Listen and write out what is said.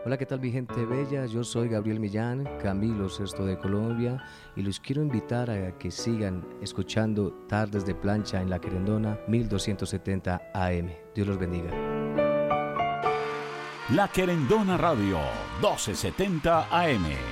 Hola, ¿qué tal mi gente bella? Yo soy Gabriel Millán, Camilo Sesto de Colombia, y los quiero invitar a que sigan escuchando Tardes de Plancha en La Querendona 1270 AM. Dios los bendiga. La Querendona Radio 1270 AM.